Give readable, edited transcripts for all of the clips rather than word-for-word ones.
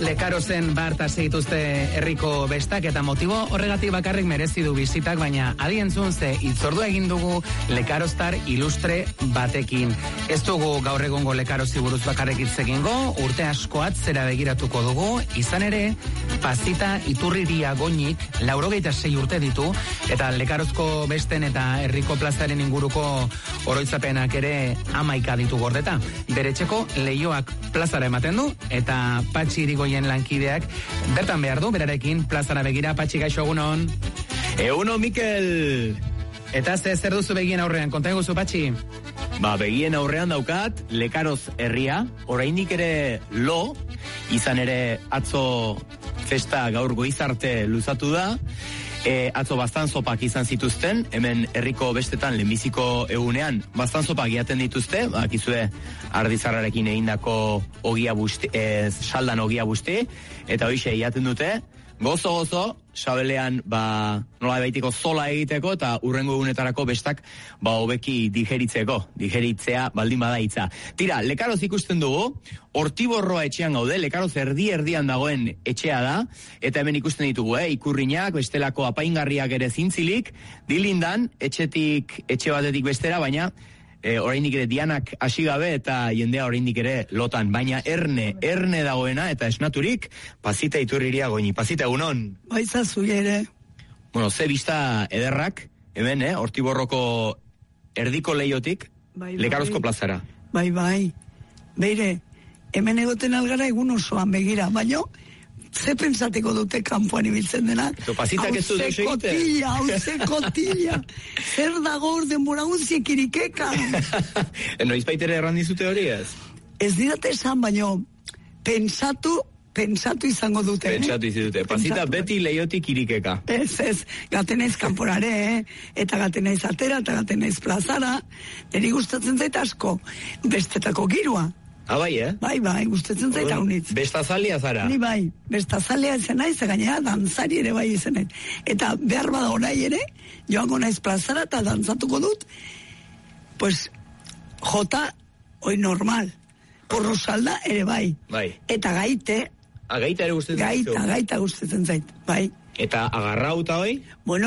Lekarozen bart hasi dituzte herriko bestak eta motibo horregatik bakarrik merezi du bizitak, baina adi entzun ze hitzordua egin dugu lekaroztar ilustre batekin. Ez dugu gaur egongo lekarozi buruz bakarrik hitz egingo, urte asko atzera begiratuko dugu, izan ere Pasita Iturriria Goñik 86 urte ditu eta lekarozko besten eta herriko plazaren inguruko oroitzapenak ere 11 ditu gordeta. Bere etxeko leioak plazara ematen du eta Patxi Irigoyen lankideak bertan behar du, berarekin plazara begira. Patxi, gaixo, egunon. Egunon, Mikel. Eta zer duzu begien aurrean, konta eguzu, Patxi? Begien aurrean daukat Lekaroz herria, oraindik ere lo, izan ere atzo festa gaur goizarte luzatu da. Atzo bastan zopak izan zituzten, hemen herriko bestetan lehenbiziko egunean bastan zopak jaten dituzte, bakizue ardizarrarekin egindako saldan ogia busti, eta hoxe jaten dute, gozo, sabelean, nola baitiko zola egiteko, eta urrengo egunetarako bestak, hobeki digeritzea baldin bada hitza. Tira, Lekaroz ikusten dugu, Hortiborroa etxean gaude, Lekaroz erdian dagoen etxea da, eta hemen ikusten ditugu, ikurriñak, bestelako apaingarriak ere zintzilik, dilindan, etxe batetik bestera, baina, oraindik ere dianak hasi gabe eta jendea oraindik ere lotan, baina erne dagoena eta esnaturik Pasita Iturriria Goñi. Pasita, egunon. Baizazu ere. Bueno, ze bista ederrak, hemen, Hortiborroko erdiko leiotik, Lekarozko plazara. Bai. Beire, hemen egoten algara egun osoan begira, baina ze pensateko dute kanpoan ibiltzen denak. Pasitak ez du deus egite. Hauze kotilla. Zer dago denbora guztiek irikeka. Noiz baitere errandizute hori ez? Ez didate esan, baina pensatu izango dute. Pensatu izango dute. Pasita beti leiotik irikeka. Ez, gatenaiz kanporare, eta gatenaiz atera, eta gatenaiz plazara. Neri gustatzen zait asko, bestetako girua. Bai, Bai, gustatzen zait haunitz. Bestazalea zara? Ni bai, bestazalea zen naiz, gainera dantzari ere bai izen naiz. Eta behar bada orai ere, joango naiz plazara eta dantzatuko dut, pues, jota, oi normal. Porrosalda ere bai. Eta gaite. Gaita ere gustatzen zaitu? Gaita gustatzen zait, bai. Eta agarrauta hoi?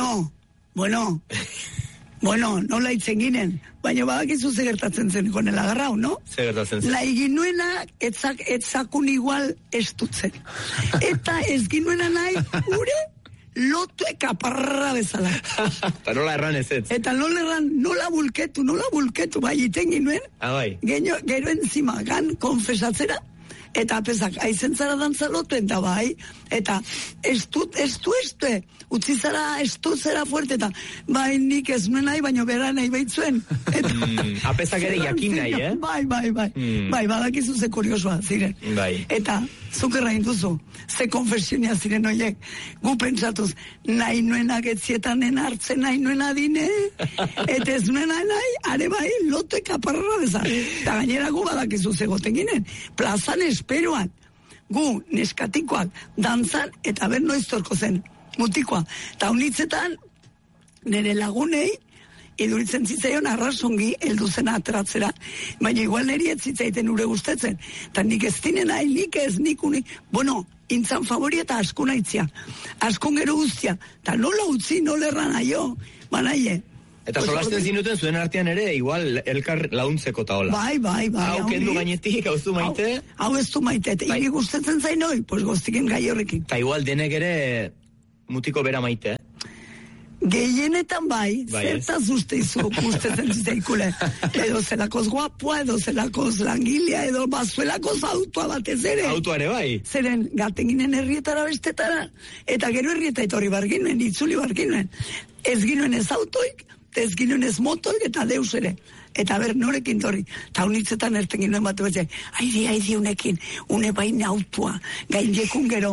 Bueno, nola itzen ginen, baina badakizu ze gertatzen zen konela agarrau, no? Ze gertatzen zen? Nahi ginuena etzakun igual estutzen. Eta ez ginuena nahi gure lotu ekaparra bezala. Eta nola erran ez ez? Eta nola bulketu, bai iten ginuen. Bai. Gero enzima, gan konfesatzera. Eta apezak, aizen zara dantza lotuen da bai, eta estu, utzi zara, estu zera fuerte, eta bai nik ez nuen nahi, baino bera nahi baitzuen. Apezak ere jakin nahi, Bai, badakizu ze kuriosoa ziren. Bai. Eta, zuk errain duzu, ze konfesionia ziren horiek, gu pentsatuz, nahi nuenak etzietanen hartzen nahi nuena dine, eta ez nuena nahi, are bai, lotu ekaparra bezala. Eta gainera gu badakizu zegoten ginen, plazan esperoan, gu neskatikoak dantzan, eta ber noiztorko zen, mutikoa. Eta unitzetan, nire lagunei, iduritzen zitzaion arrasongi heldu zen ateratzera, baina igual niri ez zitzaiten ure gustetzen. Eta nik ez dinen nahi, nik unik, intzan favori eta askuna itzia. Askun gero guztia. Eta nola utzi, nola erran aio, banaie. Eta solasten zinuten zuen artean ere, igual elkar launtzeko taola. Bai. Hau kendu gainetik, hau ez du maite? Hau ez du maite, eta hiri gustatzen zain hoi, pues goztiken gai horrekin. Eta igual denek ere mutiko bera maite, Gehienetan bai, zertaz usteizu gustetzen ziteikule. Edo zelakoz guapua, edo zelakoz langilea, edo bazuelakoz autua batez ere. Autua ere bai. Zeren, gaten ginen herrietara bestetara, eta gero herrieta etorri barginuen, itzuli barginuen. Ez ginuen ez autoik, ez ginuen ez motoik, eta deus ere. Eta ber, norekin torri. Ta unitzetan erten ginen batu betzai, haidi unekin, une bain autua, gainekun gero.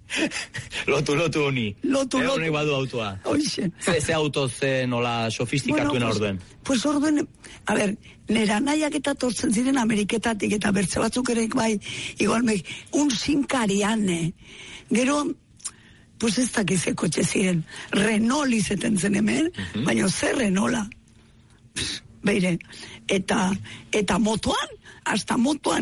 Lotu honi. Lotu. Honek badu autua. Oixe. Ze auto ze nola sofistikatuena orduen? Pues orduen, a ber, nera nahiak eta tortzen ziren Ameriketatik, eta bertze batzuk ere bai, igual un sinkariane. Gero, pues ez dakizeko txe ziren, Renault izeten zen hemen, baina zer Renaulta. Beire, eta motoan, hasta motoan,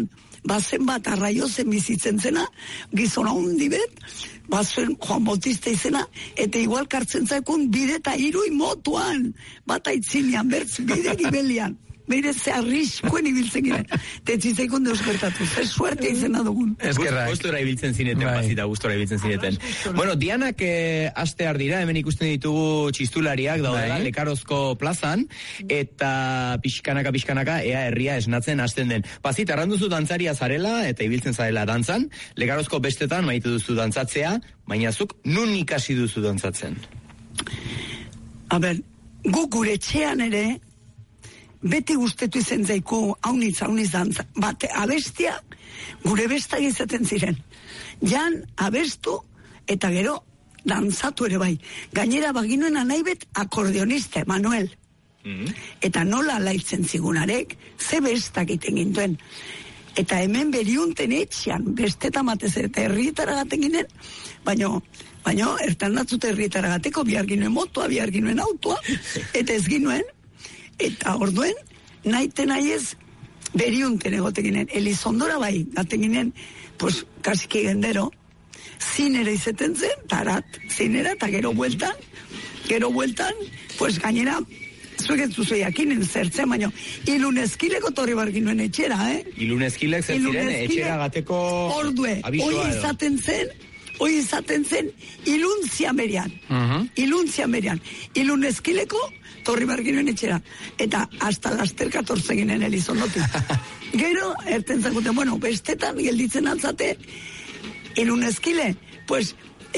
bazen bat arraio zen bizitzen zena, gizona hundi bet, bazuen Juan Bautista izena, eta igual kartzen zaikun bide eta irui motuan, bat aitzinean, bertz bide gibelian. Beire ze arriskuen ibiltzen giren. Tetzizeikun deus gertatu. Ze suerte izena dugun. Eskerrak. Gustora ibiltzen zineten, bazita, gustora ibiltzen zineten. Bueno, Dianak astear dira, hemen ikusten ditugu txistulariak daudela, Lekarozko plazan, eta pixkanaka, ea herria esnatzen hasten den. Bazita, erranduzu dantzaria zarela, eta ibiltzen zarela dantzan, Lekarozko bestetan maite duzu dantzatzea, baina zuk nun ikasi duzu dantzatzen? A ber, guk gure etxean ere, beti guztetu izen zaiku haunitz dantza. Bate, abestia, gure bestak izaten ziren. Jan, abestu, eta gero, dantzatu ere bai. Gainera, baginuen anaibet akordionista, Manuel. Eta nola laitzen zigunarek, ze bestak iten gintuen. Eta hemen beriunten etxean, besteta matez, eta herrietara gaten ginen, baino, ertan natzute herrietara gateko, bihar ginuen motoa, bihar ginuen autoa, eta ez ginuen, eta orduen, nahi ez, beriunten egote ginen. Elizondora bai, gaten ginen, pues, kasiki gendero, zinera izeten zen, tarat, zinera, eta gero bueltan, pues, gainera, zuek ez duzu jakinen zertzen, baina, ilunezkileko torri barginuen etxera, Ilunezkilek zertziren, etxera gateko ordue, abisoa edo. Hoi izaten zen, iluntzian berian. Ilunezkileko torri barginuen etxera. Eta hasta laster 14 ginen Elizondotik. Gero, erten zakuten, bueno, bestetan gelditzen altzate, ilunezkile, pues,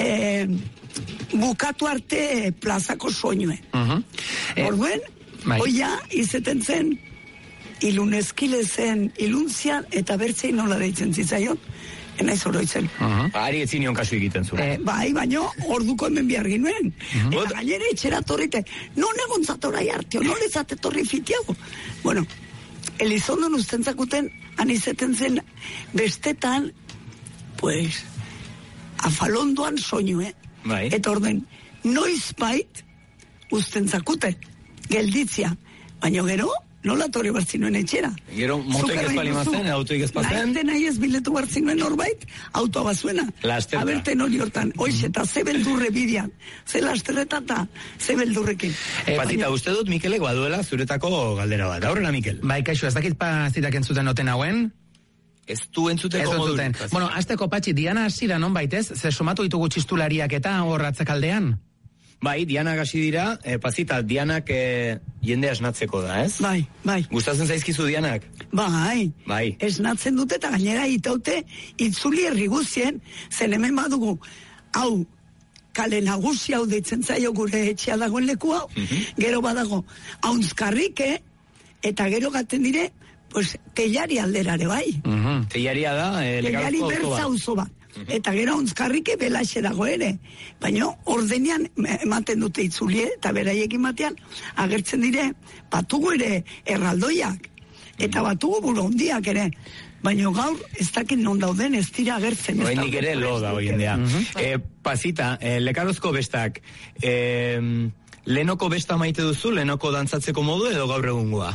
bukatu arte plazako soinue. Orduen, hoia izeten zen, ilunezkile zen iluntzian, eta bertzein nola deitzen zitzaion, enaiz oroitzen. Ari etzinion kasu egiten zuen. Bai, baino, orduko hemen behar ginuen. Eta gainera etxera torrite, non egon zatorai hartio, non ezate torri fitiago. Bueno, Elizondon usten zakuten, anizeten zen, bestetan, pues, afalondoan soinu, Bai. Eta orden, noiz bait, usten zakuten, gelditzia. Baina gero, nola torri bartzinuen etxera. Gero, motoik ez palimazen, autoik ez pazen. Nahi ez biletu bartzinuen norbait, autoa bazuena. Lasterta. Aberten hori hortan, oiz, eta ze beldurre bidean. Ze lasterreta eta ze beldurrekin. Patita, uste dut Mikelek baduela zuretako galdera bat. Aurrera, Mikel. Bai, kaixo, ez dakit Pazitak entzuten noten hauen? Ez du entzuteko Ez modu. entzuten. Bueno, azteko Patxi, Diana hasi da non baitez, ze somatu ditugu txistulariak eta horratzak aldean? Bai, Dianak hasi dira, Pazita, Dianak jende esnatzeko da, ez? Bai. Gustatzen zaizkizu Dianak? Bai. Esnatzen dute eta gainera itaute itzuli herri guztien, zen hemen badugu, hau, kale nagusi hau deitzen zaio gure etxea dagoen leku hau, gero badago, hauntzkarrike, eta gero gaten dire, pues, teiari alderare bai. Teiaria da, Teiari bertza auzo bat. Eta gero hauntzkarrike belaxe dago ere. Baina ordenean ematen dute itzulie, eta beraiekin batean agertzen dire, batugu ere erraldoiak, eta batugu buru hondiak ere. Baina gaur ez dakit non dauden ez dira agertzen. Hoendik ere lo da hoiendea. Pazita, Lekarozko bestak, lehenoko besta maite duzu, lehenoko dantzatzeko modu edo gaur egungoa?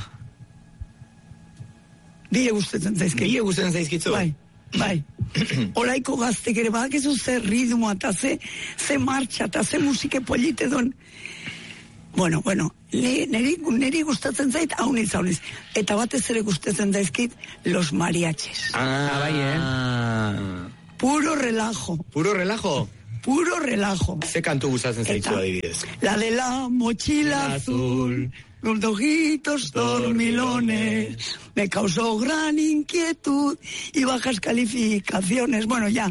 Bie gustetzen zaizkitzu? Bai. Oraiko gaztek ere badakizu ze ritmo eta ze martxa eta ze musike polite don. Bueno, neri gustatzen zait hauniz. Eta batez ere gustatzen daizkit los mariachis. Bai, Puro relajo. Puro relajo. Ze kantu gustatzen zaitzu adibidez? La de la mochila azul, los ojitos dormilones, me causó gran inquietud y bajas calificaciones. Bueno, ya.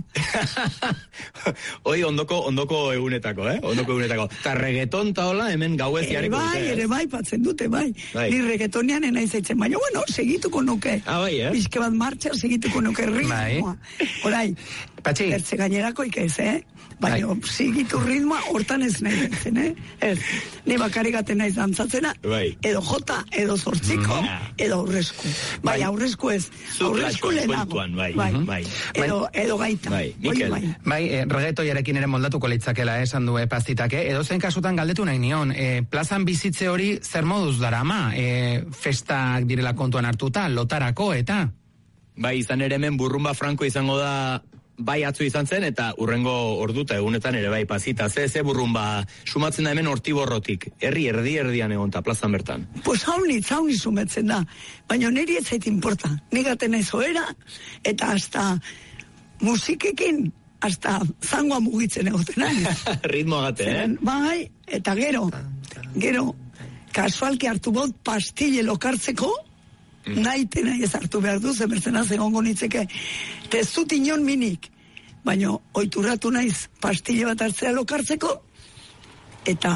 Hoi ondoko egunetako, Ondoko egunetako. Ta reggaeton taola hemen gauez jarriko dute. Ere bai, patzen dute, bai. Ni reggaetonian enaiz eitzen, baina, bueno, segituko nuke. Bai, Bizke bat martxa, segituko nuke ritmoa. Orai, Patxi. Bertze gainerako ikez, baina, segitu ritmoa hortan ez nahi bentzen, Ez, ni bakarikaten naiz dantzatzena, edo jota, edo zortziko, edo aurresku. Bai, aurresku ez. Aurresku lehenago. Bai. Edo gaita. Bai, Mikel. Bai, reggaetoiarekin ere moldatuko litzakela esan du Pazitake. Edo zen kasutan galdetu nahi nion, plazan bizitze hori zer moduz darama? Festak direla kontuan hartuta, lotarako eta? Bai, izan ere hemen burrumba franko izango da, bai atzo izan zen, eta urrengo orduta egunetan ere bai pasita. Ze burrumba sumatzen da hemen Ortiborrotik. Erdian egon ta plazan bertan. Pues haunitz sumetzen da. Baina niri ez zait importa. Negaten ez oera, eta hasta musikekin, hasta zangoa mugitzen egoten ari. Ritmo agate, Bai, eta gero, kasualki hartu bot pastille lokartzeko, nahi ez hartu behar du, zemertzen egongo nitzeke. Ez dut inon minik, baina oiturratu naiz pastille bat hartzea lokartzeko, eta...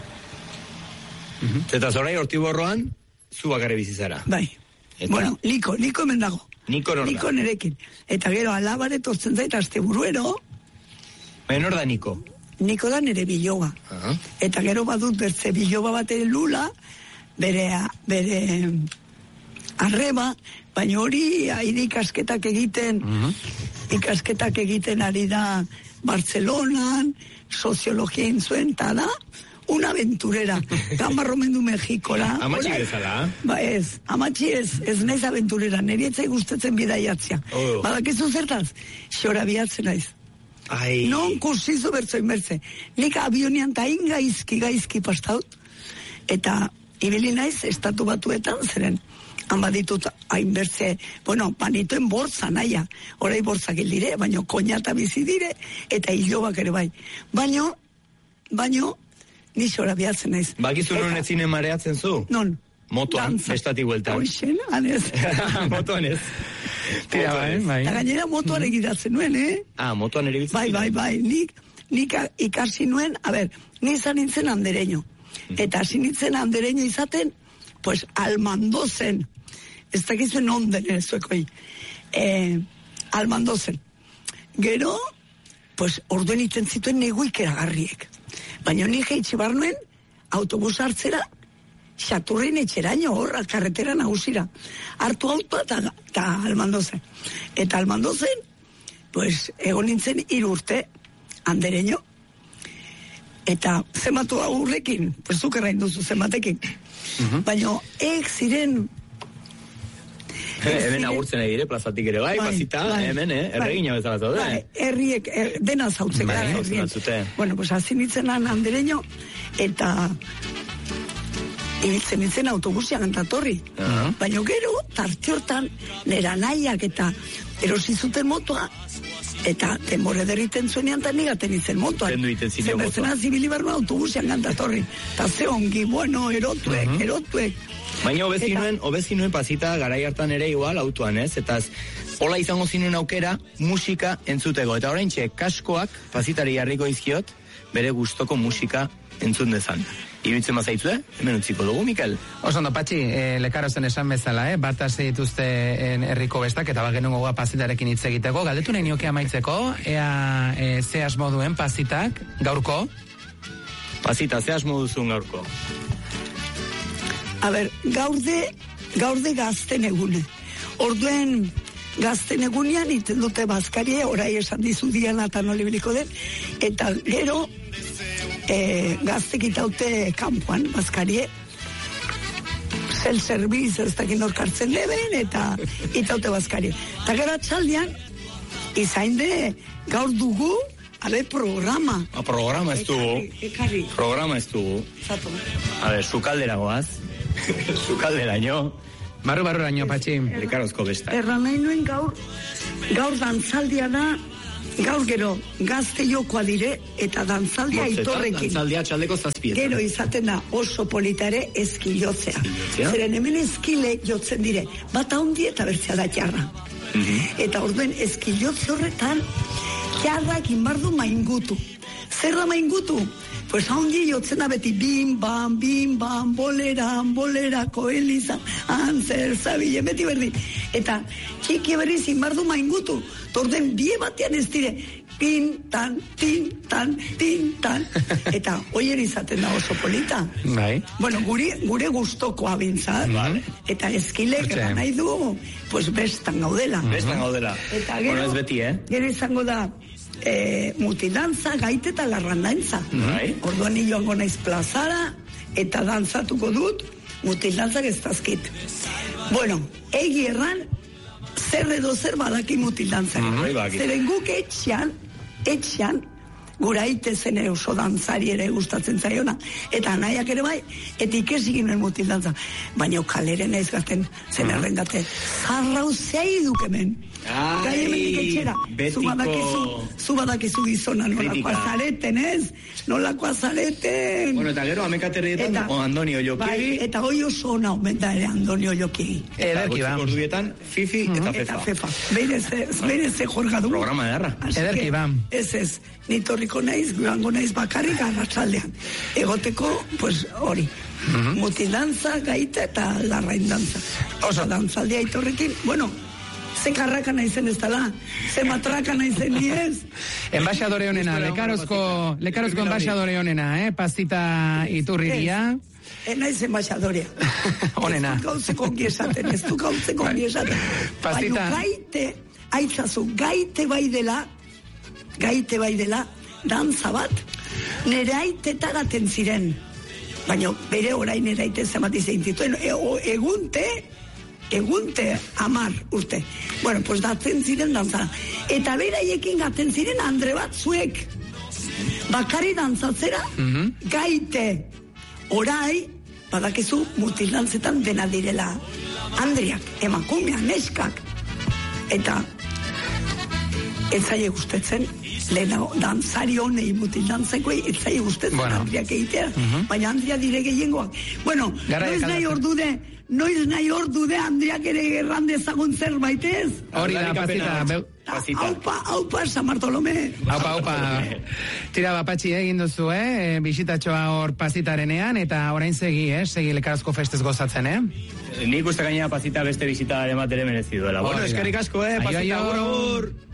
Eta zorai Ortiborroan, zu bakarri bizizara. Bai. Eta? Bueno, Niko hemen dago. Niko nerekin. Eta gero alabare tortzen zait, aste buruero. Nor da Niko? Niko da nere biloba. Eta gero badut bertze biloba bate lula, bere arreba, baina hori ikasketak egiten ari da Bartzelonan, soziologia intzuen, eta da, una aventurera. Gambarromendu Mexikora. Amatxi bezala? Ba ez, amatxi ez naiz aventurera, niri etzai gustatzen bidaiatzea. Badakizu zertaz, xora biatzen naiz. Ai. Non kursizo bertzoin bertze. Nik abionian ta gaizki pastaut, eta ibili naiz estatu batuetan zeren. Han baditut hainbertze, panitoen bortza naia, orai bortzak dire, baino koñata bizi dire, eta hilobak ere bai. Baino, ni xora biatzen naiz. Bakizu non ez zine mareatzen zu? Non. Motoan, bestatik bueltan. Hoixen, anez. Motoan ez. Tira, bai. Eta gainera motoan egiratzen nuen, motoan ere bitzen. Bai. Nik ikasi nuen, ni izan nintzen andereño. Eta hasi nintzen andereño izaten, pues Almandozen. Ez dakizuen onden zuekoi. Almandozen. Gero, pues orduen iten zituen neguik eragarriek. Baina nik eitsi bar nuen, autobus hartzera, Xaturrin etxeraino horra, karretera nagusira. Hartu autoa eta Almandozen. Eta Almandozen, pues egon nintzen 3 urte, andereño. Eta zematu aurrekin, pues zuk errain duzu zematekin. Baina ziren... Hemen agurtzen egire, plazatik ere bai, pasita, hemen, erregina bezala zaude. Herriek, dena zautzen gara. Bueno, pues hasi nintzen andereño, eta ibiltzen nintzen autobusian antatorri. Baina gero, tarte hortan, nera nahiak eta erosi zuten motoa, eta temore derriten zuenean eta negaten izen motoan. Tendu iten zine motoa. Zemertzen azibili barba autobusian kantatorri. Ta ze ongi, erotuek. Baina obezi nuen pasita garai hartan ere igual autoan, ez? Eta hola izango zinuen aukera musika entzuteko. Eta oraintxe kaskoak pasitari jarriko izkiot bere gustoko musika entzun dezan. Iruditzen bazaitzue, hemen utziko dugu, Mikel. Osondo, Patxi, lekarozen esan bezala, bat hasi dituzte herriko bestak, eta bagenungo goa pasitarekin hitz egiteko. Galdetu nahi nioke amaitzeko, ea ze asmo duen pasitak, gaurko? Pasita, ze asmo duzun gaurko? Gaurde gazten egune. Orduen gazten egunean iten dute bazkarie, orai esan dizu diana eta nolibiliko den, eta gero gaztek itaute kanpoan bazkarie, self-service ez dakin orkartzen leben, eta itaute bazkarie. Eta gara txaldian, izainde gaur dugu, programa. Programa ez dugu. Ekarri. Programa ez dugu. Zato. Sukaldera goaz. Sukaldera nio. Barru-barruraino, Patxi. Lekarozko besta. Erran nahi nuen gaur dantzaldia da, gaur gero gazte jokoa dire, eta dantzaldia aitorrekin. Dantzaldia txaldeko 7. Gero izaten da oso politare eskilotzea. Zeren hemen eskile jotzen dire, bata hundi eta bertzea da txarra. Eta orduen eskilotze horretan, txarrak inbardu maingutu. Zer da maingutu? Pues haundi jotzen da beti bim, bam, bolera, koeliza, antzer, zabile, beti berdin. Eta txiki berriz inbardu maingutu. Torden bie batean ez dire, tin, tan. Eta hoien izaten da oso polita. Bai. Bueno, gure gustokoa bintzat. Vale. Eta eskilek nahi du, pues bestan gaudela. Eta gero, bueno, ez beti, gero izango da, multidantza, gaite eta larrandantza. Orduan joango naiz plazara, eta dantzatuko dut, multidantzak ez dazkit. Bueno, egi erran, zer edo zer badaki mutildantzari. Zeren guk etxean, gura aite zen oso dantzari ere gustatzen zaiona, eta anaiak ere bai, eta ikesi ginen mutildantza. Baina kaleren ez gaten, zen errendate, zarrau zei duk hemen. Gai hemenik etxera. Zu badakizu gizona nolakoa zareten, ez? Nolakoa zareten. Bueno, eta gero amekaterrietan Andoni Oioki. Eta hoi oso ona omenta ere Andoni Oioki. Ederki ba. Ordubietan, Fifi eta Fefa. Beire ze jorga du. Programa edarra. Ederki ba. Ez. Nitorriko naiz, joango naiz bakarrik arratsaldean. Egoteko, pues hori. Mutilantza, gaita eta larraindantza. Oso dantzaldia itorrekin, bueno, ze karraka naizen ez dala, ze matraka naizen ni ez. Enbaixadore honena, lekarozko enbaixadore honena, Pazita Iturriria. Naiz enbaixadorea. Honena. Ez du gautzeko ongi esaten. Pazita. Baina gaite, aitzazu, gaite bai dela, dantza bat, nere aitetaraten ziren. Baina bere orain nere aite zamat izan zituen, egunte 10 urte. Bueno, pues datzen ziren dantza. Eta beraiekin gaten ziren andre batzuek. Bakari dantzatzera, gaite. Orai, badakizu mutilantzetan dena direla. Andriak, emakumeak, neskak. Eta ez zaie gustetzen, lehena dantzari honei mutildantzekoei, ez zaie gustetzen Andriak egitea, baina Andria dire gehiengoak. Bueno, noiz nahi ordude Andriak ere gerran dezagun zerbait ez? Hori da, Pazita. Aupa, San Bartolome. Aupa. Tira, Patxi, egin duzu, bisitatxoa hor Pazitarenean, eta orain segi Lekarazko festez gozatzen, Nik uste gainera Pazita beste bisita ematere merezi duela. Bueno, eskerrik asko, Pazita, agur.